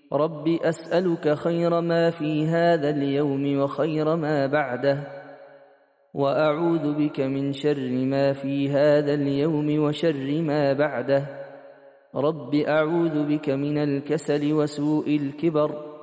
رب أسألك خير ما في هذا اليوم وخير ما بعده، وأعوذ بك من شر ما في هذا اليوم وشر ما بعده. رب أعوذ بك من الكسل وسوء الكبر،